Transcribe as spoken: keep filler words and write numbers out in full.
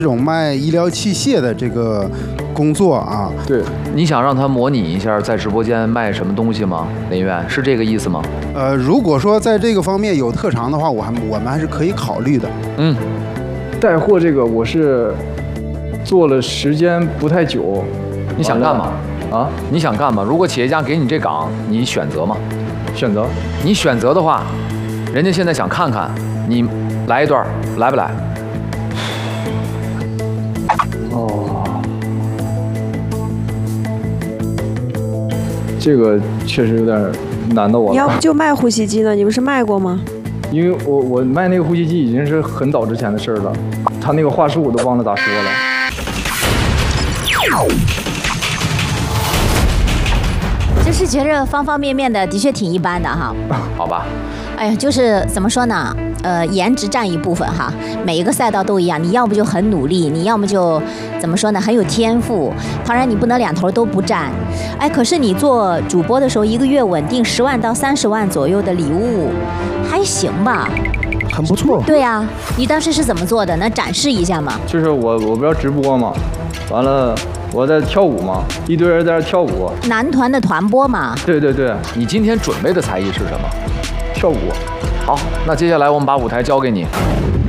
这种卖医疗器械的这个工作啊。 对， 你想让他模拟一下在直播间卖什么东西吗？林院是这个意思吗？ 呃，如果说在这个方面有特长的话，我还我们还是可以考虑的。 嗯， 带货这个我是做了时间不太久。 你想干嘛？ 啊？ 你想干嘛？如果企业家给你这岗，你选择吗？ 选择。 你选择的话，人家现在想看看你来一段，来不来？ 哦，这个确实有点难到我了。 你要不就卖呼吸机呢？你不是卖过吗？ 因为我我卖那个呼吸机已经是很早之前的事儿了，他那个话术我都忘了咋说了。 就是觉着方方面面的的确挺一般的哈。 好吧。 哎呀，就是怎么说呢？呃，颜值占一部分哈，每一个赛道都一样，你要么就很努力，你要么就怎么说呢，很有天赋。当然你不能两头都不占。哎，可是你做主播的时候，一个月稳定十万到三十万左右的礼物，还行吧？ 很不错。 对啊，你当时是怎么做的？能展示一下吗？ 就是我我不要直播嘛，完了我在跳舞嘛，一堆人在那跳舞。 男团的团播嘛。 对对对。 你今天准备的才艺是什么？ 跳舞。 好，那接下来我们把舞台交给你。